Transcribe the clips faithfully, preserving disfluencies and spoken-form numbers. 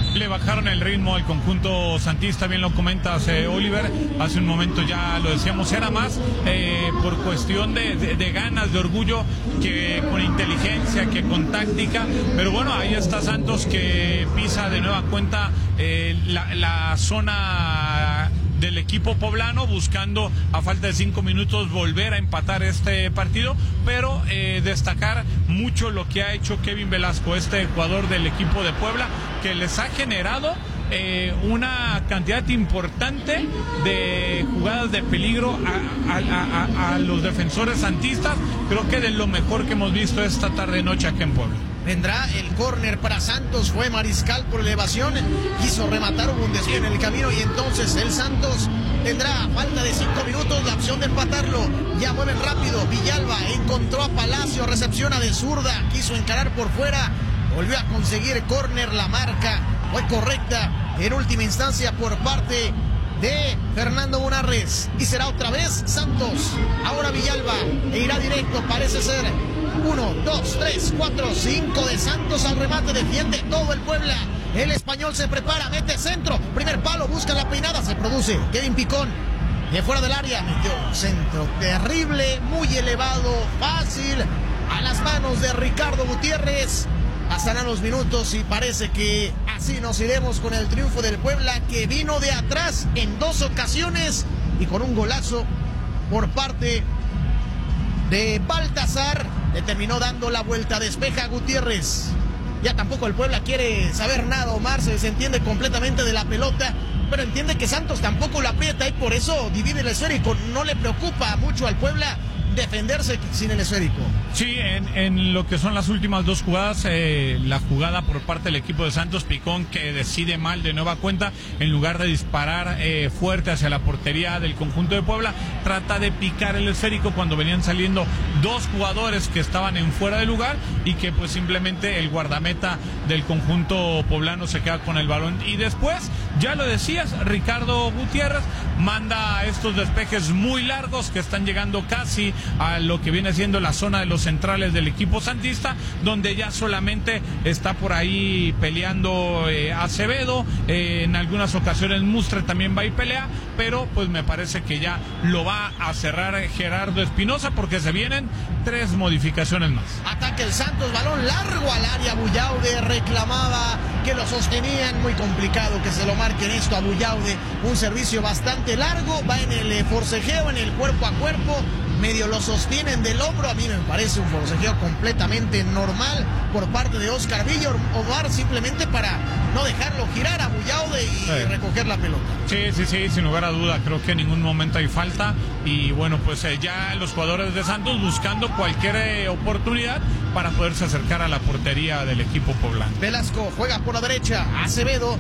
le bajaron el ritmo al conjunto santista, bien lo comentas, eh, Oliver, hace un momento ya lo decíamos, era más eh, por cuestión de, de, de ganas, de orgullo, que con inteligencia, que con táctica, pero bueno, ahí está Santos que pisa de nueva cuenta eh, la, la zona del equipo poblano, buscando a falta de cinco minutos volver a empatar este partido, pero eh, destacar mucho lo que ha hecho Kevin Velasco, este jugador del equipo de Puebla, que les ha generado eh, una cantidad importante de jugadas de peligro a, a, a, a los defensores santistas. Creo que de lo mejor que hemos visto esta tarde noche aquí en Puebla. Vendrá el córner para Santos, fue Mariscal por elevación, quiso rematar, hubo un desvío en el camino y entonces el Santos tendrá a falta de cinco minutos la opción de empatarlo. Ya mueven rápido, Villalba encontró a Palacio, recepciona de zurda, quiso encarar por fuera, volvió a conseguir córner, la marca fue correcta en última instancia por parte de Fernando Munarriz y será otra vez Santos. Ahora Villalba e irá directo, parece ser uno, dos, tres, cuatro, cinco de Santos al remate, defiende todo el Puebla. El español se prepara, mete centro, primer palo, busca la peinada, se produce Kevin Picón de fuera del área, metió un centro terrible, muy elevado, fácil, a las manos de Ricardo Gutiérrez. Pasarán los minutos y parece que así nos iremos con el triunfo del Puebla, que vino de atrás en dos ocasiones y con un golazo por parte de Baltasar le terminó dando la vuelta, despeja Gutiérrez. Ya tampoco el Puebla quiere saber nada, Omar, se desentiende completamente de la pelota, pero entiende que Santos tampoco lo aprieta y por eso divide el esférico. No le preocupa mucho al Puebla defenderse sin el esférico. Sí, en, en lo que son las últimas dos jugadas, eh, la jugada por parte del equipo de Santos, Picón que decide mal de nueva cuenta, en lugar de disparar eh, fuerte hacia la portería del conjunto de Puebla, trata de picar el esférico cuando venían saliendo dos jugadores que estaban en fuera de lugar y que pues simplemente el guardameta del conjunto poblano se queda con el balón y después, ya lo decías, Ricardo Gutiérrez manda estos despejes muy largos que están llegando casi a lo que viene siendo la zona de los centrales del equipo santista, donde ya solamente está por ahí peleando eh, Acevedo, eh, en algunas ocasiones Mustre también va y pelea, pero pues me parece que ya lo va a cerrar Gerardo Espinosa porque se vienen tres modificaciones más. Ataque el Santos, balón largo al área, Bullaude reclamaba que lo sostenían, muy complicado que se lo marquen esto a Bullaude, un servicio bastante largo, va en el forcejeo, en el cuerpo a cuerpo, medio lo sostienen del hombro, a mí me parece un forcejeo completamente normal por parte de Oscar Villa, Omar, simplemente para no dejarlo girar a Bullaude y sí. recoger la pelota. Sí, sí, sí, sin lugar a duda, creo que en ningún momento hay falta y bueno, pues eh, ya los jugadores de Santos buscando cualquier eh, oportunidad para poderse acercar a la portería del equipo poblano. Velasco juega por la derecha, Acevedo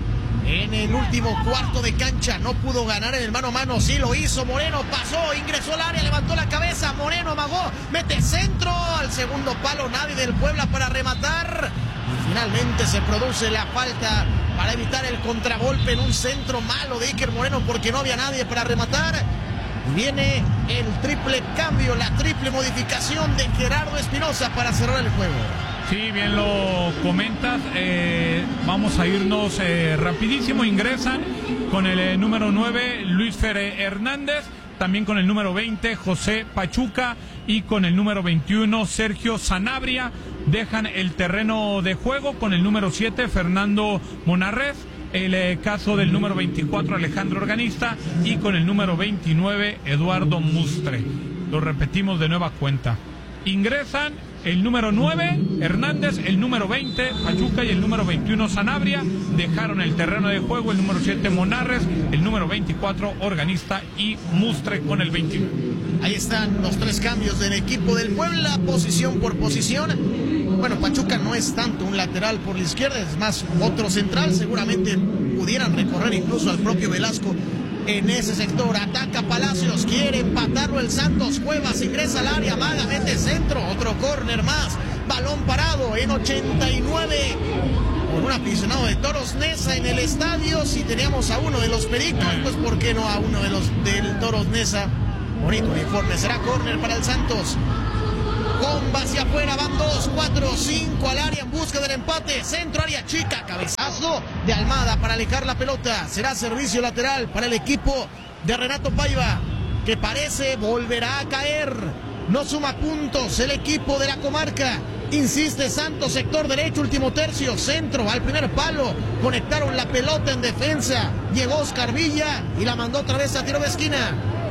en el último cuarto de cancha, no pudo ganar en el mano a mano, sí lo hizo, Moreno pasó, ingresó al área, levantó la cabeza, Moreno amagó, mete centro al segundo palo, nadie del Puebla para rematar, y finalmente se produce la falta para evitar el contragolpe en un centro malo de Iker Moreno porque no había nadie para rematar. Viene el triple cambio, la triple modificación de Gerardo Espinosa para cerrar el juego. Sí, bien lo comentas, eh, vamos a irnos eh, rapidísimo, ingresan con el eh, número nueve Luis Fere Hernández, también con el número veinte José Pachuca y con el número veintiuno Sergio Sanabria, dejan el terreno de juego con el número siete Fernando Munarriz, el eh, caso del número veinticuatro Alejandro Organista y con el número veintinueve Eduardo Mustre. Lo repetimos de nueva cuenta, ingresan el número nueve, Hernández, el número veinte, Pachuca y el número veintiuno, Sanabria. Dejaron el terreno de juego el número siete, Munarriz, el número veinticuatro, Organista y Mustre con el veintiuno. Ahí están los tres cambios del equipo del Puebla, posición por posición. Bueno, Pachuca no es tanto un lateral por la izquierda, es más otro central. Seguramente pudieran recorrer incluso al propio Velasco en ese sector. Ataca Palacios, quiere empatarlo el Santos. Cuevas ingresa al área, Maga mete centro, otro córner más, balón parado en ochenta y nueve con un aficionado de Toros Neza en el estadio. Si teníamos a uno de los Pericos, pues por qué no a uno de los del Toros Neza. Bonito uniforme, será córner para el Santos. Comba hacia afuera, van dos, cuatro, cinco al área en busca del empate, centro área chica, cabezazo de Almada para alejar la pelota. Será servicio lateral para el equipo de Renato Paiva, que parece volverá a caer. No suma puntos el equipo de la comarca. Insiste Santos, sector derecho, último tercio, centro al primer palo. Conectaron la pelota en defensa. Llegó Oscar Villa y la mandó otra vez a tiro de esquina.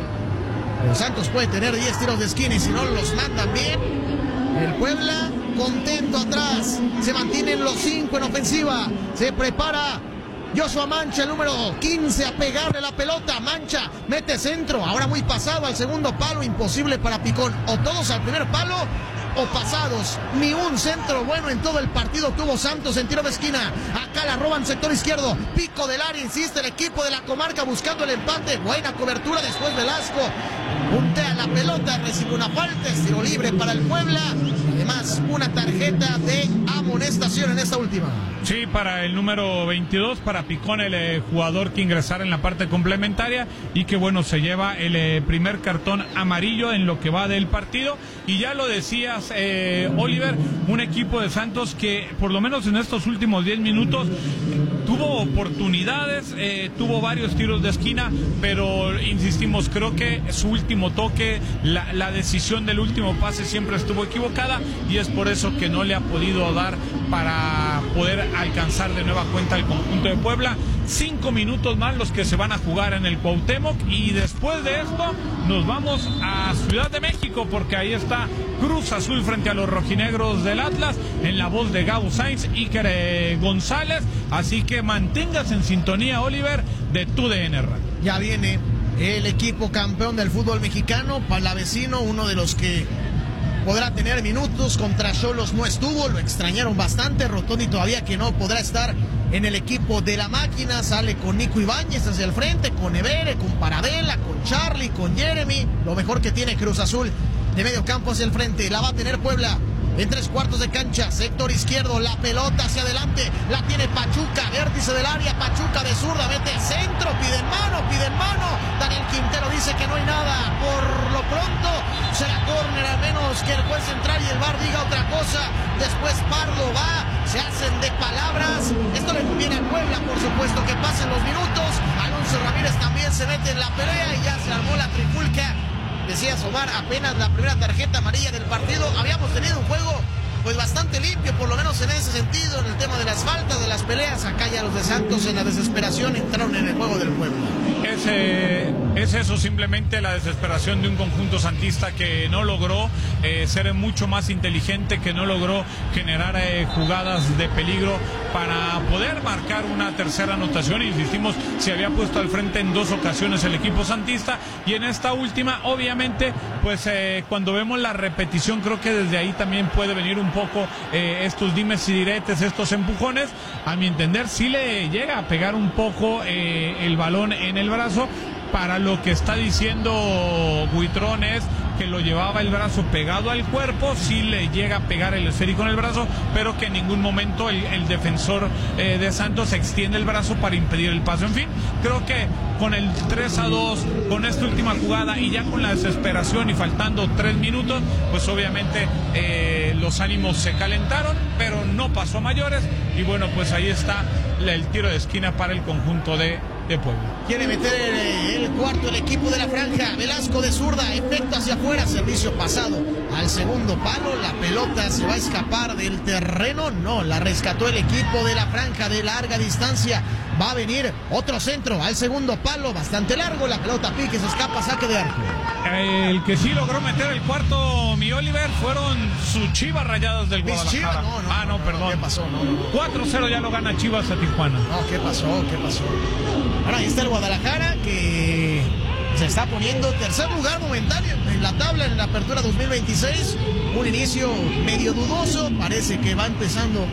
Pero Santos puede tener diez tiros de esquina y si no los mandan bien, el Puebla contento atrás. Se mantienen los cinco en ofensiva. Se prepara Joshua Mancha, el número quince, a pegarle la pelota. Mancha mete centro, ahora muy pasado al segundo palo, imposible para Picón. O todos al primer palo o pasados. Ni un centro bueno en todo el partido tuvo Santos en tiro de esquina. Acá la roban sector izquierdo. Pico del área, insiste el equipo de la comarca buscando el empate. Buena cobertura después Velasco. Puntea la pelota, recibe una falta, es tiro libre para el Puebla. Además, una tarjeta de amonestación en esta última. Sí, para el número veintidós, para Picón, el eh, jugador que ingresara en la parte complementaria y que, bueno, se lleva el eh, primer cartón amarillo en lo que va del partido. Y ya lo decías, eh, Oliver, un equipo de Santos que, por lo menos en estos últimos diez minutos, tuvo oportunidades, eh, tuvo varios tiros de esquina, pero insistimos, creo que su último toque, la, la decisión del último pase siempre estuvo equivocada y es por eso que no le ha podido dar para poder alcanzar de nueva cuenta el conjunto de Puebla. Cinco minutos más los que se van a jugar en el Cuauhtémoc y después de esto nos vamos a Ciudad de México porque ahí está Cruz Azul frente a los rojinegros del Atlas en la voz de Gabo Sainz y Iker González, así que manténgase en sintonía, Oliver, de tu D N Radio. Ya viene el equipo campeón del fútbol mexicano, Palavecino, uno de los que podrá tener minutos. Contra Xolos no estuvo, lo extrañaron bastante. Rotondi todavía que no podrá estar en el equipo de la máquina. Sale con Nico Ibáñez hacia el frente, con Evere, con Paradela, con Charlie, con Jeremy. Lo mejor que tiene Cruz Azul de medio campo hacia el frente. La va a tener Puebla en tres cuartos de cancha, sector izquierdo, la pelota hacia adelante, la tiene Pachuca, vértice del área, Pachuca de zurda, mete centro, pide en mano, pide en mano, Daniel Quintero dice que no hay nada, por lo pronto será córner, a menos que el juez central y el V A R diga otra cosa. Después Pardo va, se hacen de palabras, esto le conviene al Puebla, por supuesto, que pasen los minutos. Alonso Ramírez también se mete en la pelea y ya se armó la trifulca. Decía Omar, apenas la primera tarjeta amarilla del partido. Habíamos tenido un juego pues bastante limpio, por lo menos en ese sentido, en el tema de las faltas, de las peleas. Acá ya los de Santos en la desesperación entraron en el juego del pueblo. Es, eh, es eso, simplemente la desesperación de un conjunto santista que no logró eh, ser mucho más inteligente, que no logró generar eh, jugadas de peligro para poder marcar una tercera anotación. Insistimos, se había puesto al frente en dos ocasiones el equipo santista y en esta última, obviamente, pues eh, cuando vemos la repetición, creo que desde ahí también puede venir un poco eh, estos dimes y diretes, estos empujones. A mi entender, sí le llega a pegar un poco eh, el balón en el brazo. Para lo que está diciendo Buitrón es que lo llevaba el brazo pegado al cuerpo, sí le llega a pegar el esférico en el brazo, pero que en ningún momento el, el defensor eh, de Santos extiende el brazo para impedir el paso. En fin, creo que con el tres a dos, con esta última jugada y ya con la desesperación y faltando tres minutos, pues obviamente eh, los ánimos se calentaron, pero no pasó a mayores y bueno, pues ahí está el tiro de esquina para el conjunto de de Puebla. Quiere meter el, el cuarto el equipo de la franja. Velasco de zurda, efecto hacia afuera, servicio pasado al segundo palo. La pelota se va a escapar del terreno. No, la rescató el equipo de la franja de larga distancia. Va a venir otro centro al segundo palo, bastante largo. La pelota pique, se escapa, saque de arco. El que sí logró meter el cuarto, mi Oliver, fueron sus Chivas Rayadas del Guadalajara. Chivas? No, no, ah, no, no, perdón. ¿Qué pasó? No, no. cuatro cero ya lo gana Chivas a Tijuana. No, ¿qué pasó? ¿Qué pasó? Ahora ahí está el Guadalajara que se está poniendo tercer lugar momentáneo en la tabla en la apertura dos mil veintiséis. Un inicio medio dudoso, parece que va empezando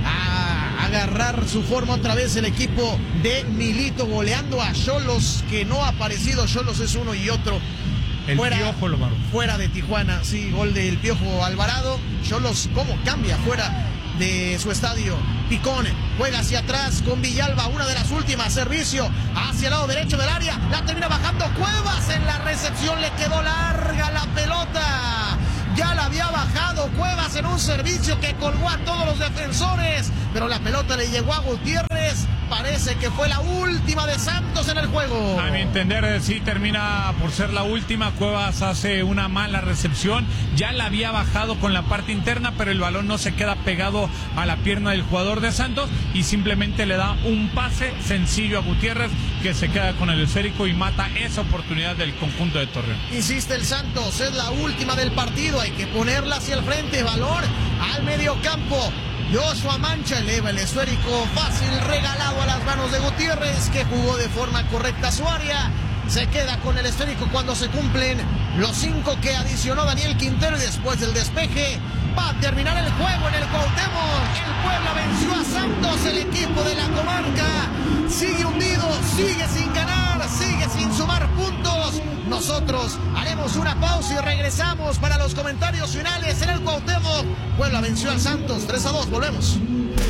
a agarrar su forma otra vez el equipo de Milito, goleando a Xolos, que no ha aparecido. Xolos es uno y otro. El fuera, Piojo Lomaro. Fuera de Tijuana, sí, gol del Piojo Alvarado. Xolos, ¿cómo cambia fuera de su estadio? Picón juega hacia atrás con Villalba, una de las últimas, servicio hacia el lado derecho del área, la termina bajando Cuevas en la recepción, le quedó larga la pelota. Ya la había bajado Cuevas en un servicio que colgó a todos los defensores, pero la pelota le llegó a Gutiérrez. parece que fue la última de Santos en el juego. A mi entender, sí termina por ser la última. Cuevas hace una mala recepción, ya la había bajado con la parte interna, pero el balón no se queda pegado a la pierna del jugador de Santos y simplemente le da un pase sencillo a Gutiérrez, que se queda con el esférico y mata esa oportunidad del conjunto de Torreón. Insiste el Santos, es la última del partido, hay que ponerla hacia el frente, valor al medio campo. Joshua Mancha eleva el esférico fácil, regalado a las manos de Gutiérrez, que jugó de forma correcta a su área. Se queda con el esférico cuando se cumplen los cinco que adicionó Daniel Quintero, y después del despeje va a terminar el juego en el Cuauhtémoc. El Puebla venció a Santos, el equipo de la comarca sigue hundido, sigue sin ganar, sigue sin sumar puntos. Nosotros haremos una pausa y regresamos para los comentarios finales en el Cuauhtémoc. Puebla venció al Santos tres a dos, volvemos.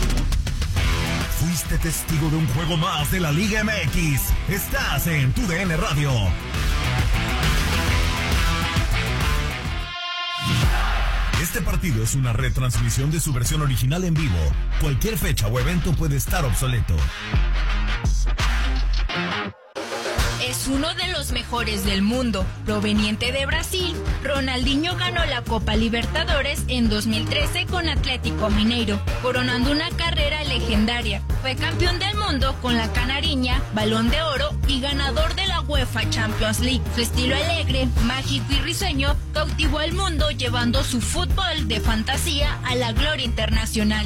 Fuiste testigo de un juego más de la Liga M X. Estás en tu D N Radio. Este partido es una retransmisión de su versión original en vivo. Cualquier fecha o evento puede estar obsoleto. Es uno de los mejores del mundo. Proveniente de Brasil, Ronaldinho ganó la Copa Libertadores en dos mil trece con Atlético Mineiro, coronando una carrera legendaria. Fue campeón del mundo con la Canariña, Balón de Oro y ganador de la UEFA Champions League. Su estilo alegre, mágico y risueño cautivó al mundo, llevando su fútbol de fantasía a la gloria internacional.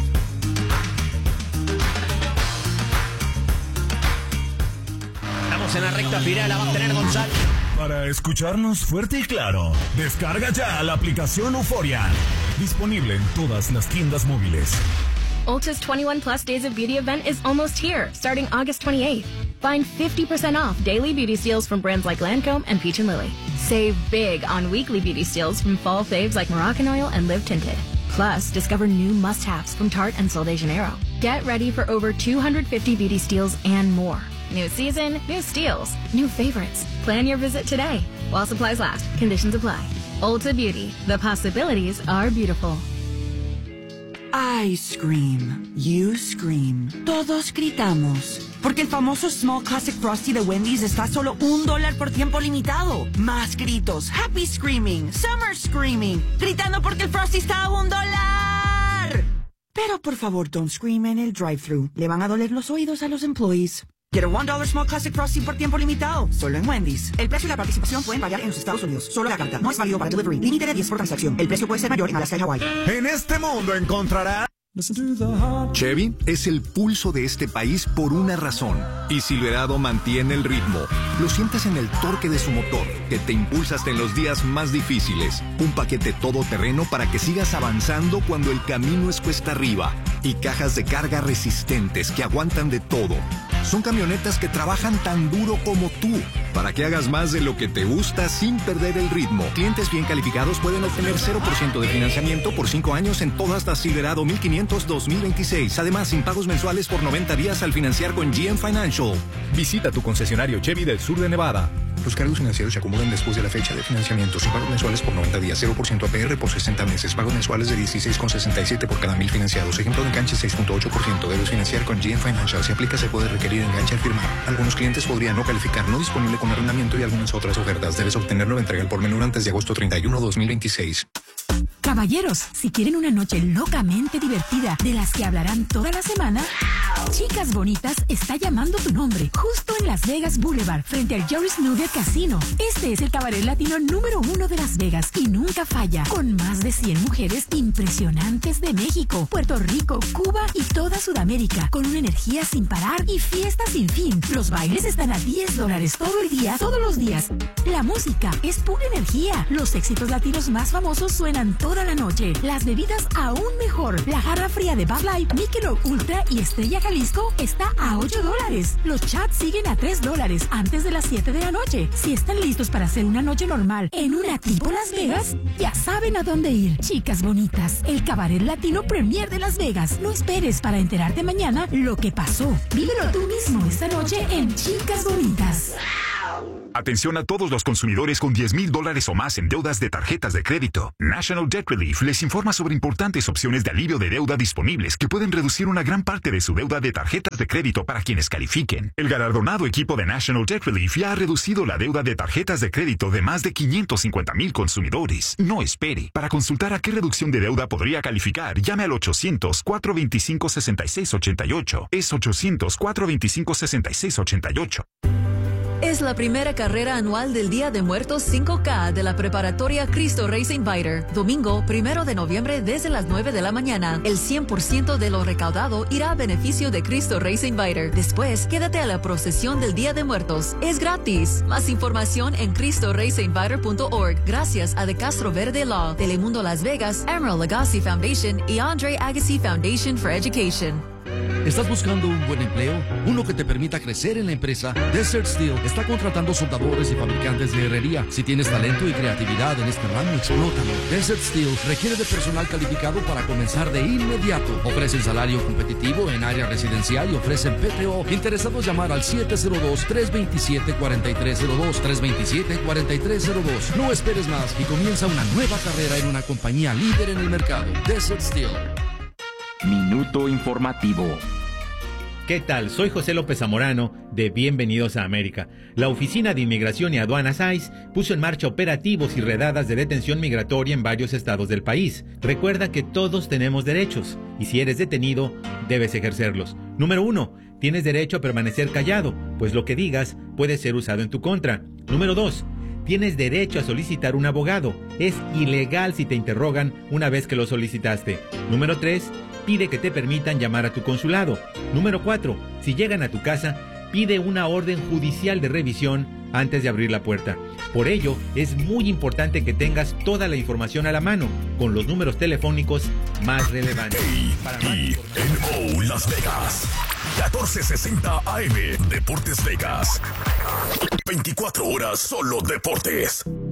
En la recta final la va a tener González. Para escucharnos fuerte y claro, descarga ya la aplicación Euforia. Disponible en todas las tiendas móviles. Ulta's twenty-one plus Days of Beauty event is almost here, starting August twenty-eighth. Find fifty percent off daily beauty steals from brands like Lancome and Peach and Lily. Save big on weekly beauty steals from fall faves like Moroccan Oil and Live Tinted. Plus, discover new must-haves from Tarte and Sol de Janeiro. Get ready for over two hundred fifty beauty steals and more. New season, new steals, new favorites. Plan your visit today. While supplies last, conditions apply. Ulta Beauty, the possibilities are beautiful. I scream, you scream, todos gritamos. Porque el famoso Small Classic Frosty de Wendy's está a solo un dólar por tiempo limitado. Más gritos, happy screaming, summer screaming, gritando porque el Frosty está a un dólar. Pero por favor, don't scream en el drive-thru. Le van a doler los oídos a los employees. Get a one dollar Small Classic Frosty por tiempo limitado, solo en Wendy's. El precio y la participación pueden variar en los Estados Unidos. Solo la carta, no es válido para delivery. Límite de diez por transacción. El precio puede ser mayor en Alaska y Hawaii. En este mundo encontrará... Chevy es el pulso de este país por una razón. Y Silverado mantiene el ritmo. Lo sientes en el torque de su motor, que te impulsa hasta en los días más difíciles. Un paquete todoterreno para que sigas avanzando cuando el camino es cuesta arriba. Y cajas de carga resistentes que aguantan de todo. Son camionetas que trabajan tan duro como tú, para que hagas más de lo que te gusta sin perder el ritmo. Clientes bien calificados pueden obtener cero por ciento de financiamiento por cinco años en todas las Silverado mil quinientos dos mil veintiséis. Además, sin pagos mensuales por noventa días al financiar con G M Financial. Visita tu concesionario Chevy del sur de Nevada. Los cargos financieros se acumulan después de la fecha de financiamiento, sin pagos mensuales por noventa días, cero por ciento A P R por sesenta meses, pagos mensuales de dieciséis con sesenta y siete por cada mil financiados. Ejemplo de enganche seis punto ocho por ciento. Debes financiar con G M Financial. Si aplica, se puede requerir enganche al firmar. Algunos clientes podrían no calificar, no disponible con arrendamiento y algunas otras ofertas. Debes obtenerlo de entrega al por menor antes de agosto treinta y uno, dos mil veintiséis. Caballeros, si quieren una noche locamente divertida, de las que hablarán toda la semana, Chicas Bonitas está llamando tu nombre, justo en Las Vegas Boulevard, frente al Joris Nugget Casino. Este es el cabaret latino número uno de Las Vegas y nunca falla, con más de cien mujeres impresionantes de México, Puerto Rico, Cuba y toda Sudamérica, con una energía sin parar y fiesta sin fin. Los bailes están a diez dólares todo el día, todos los días. La música es pura energía. Los éxitos latinos más famosos suenan toda la noche. Las bebidas aún mejor. La jarra fría de Bud Light, Michelob Ultra y Estrella Jalisco está a ocho dólares. Los chats siguen a tres dólares antes de las siete de la noche. Si están listos para hacer una noche normal en una tipo Las Vegas, ya saben a dónde ir. Chicas Bonitas, el cabaret latino premier de Las Vegas. No esperes para enterarte mañana lo que pasó. Vívelo tú mismo esta noche en Chicas Bonitas. Atención a todos los consumidores con diez mil dólares o más en deudas de tarjetas de crédito. National Debt Relief les informa sobre importantes opciones de alivio de deuda disponibles que pueden reducir una gran parte de su deuda de tarjetas de crédito para quienes califiquen. El galardonado equipo de National Debt Relief ya ha reducido la deuda de tarjetas de crédito de más de quinientos cincuenta mil consumidores. No espere. Para consultar a qué reducción de deuda podría calificar, llame al ochocientos, cuatrocientos veinticinco, sesenta y seis ochenta y ocho. Es ochocientos, cuatrocientos veinticinco, sesenta y seis ochenta y ocho. Es la primera carrera anual del Día de Muertos cinco K de la preparatoria Cristo Reyes Inviter. Domingo, primero de noviembre, desde las nueve de la mañana. El cien por ciento de lo recaudado irá a beneficio de Cristo Reyes Inviter. Después, quédate a la procesión del Día de Muertos. Es gratis. Más información en cristo reyes inviter punto org. Gracias a De Castro Verde Law, Telemundo Las Vegas, Emerald Lagasse Foundation y Andre Agassi Foundation for Education. ¿Estás buscando un buen empleo? Uno que te permita crecer en la empresa. Desert Steel está contratando soldadores y fabricantes de herrería. Si tienes talento y creatividad en este ramo, explótalo. Desert Steel requiere de personal calificado para comenzar de inmediato. Ofrecen salario competitivo en área residencial y ofrecen P T O. Interesados, llamar al siete cero dos, tres dos siete, cuatro tres cero dos, tres dos siete, cuatro tres cero dos. No esperes más y comienza una nueva carrera en una compañía líder en el mercado. Desert Steel. Minuto informativo. ¿Qué tal? Soy José López Zamorano de Bienvenidos a América. La Oficina de Inmigración y Aduanas I C E puso en marcha operativos y redadas de detención migratoria en varios estados del país. Recuerda que todos tenemos derechos y si eres detenido, debes ejercerlos. Número uno, tienes derecho a permanecer callado, pues lo que digas puede ser usado en tu contra. Número dos, tienes derecho a solicitar un abogado. Es ilegal si te interrogan una vez que lo solicitaste. Número tres, pide que te permitan llamar a tu consulado. Número cuatro, si llegan a tu casa, pide una orden judicial de revisión antes de abrir la puerta. Por ello, es muy importante que tengas toda la información a la mano, con los números telefónicos más relevantes. Para más N O Las Vegas, catorce sesenta A M, Deportes Vegas. veinticuatro horas solo deportes.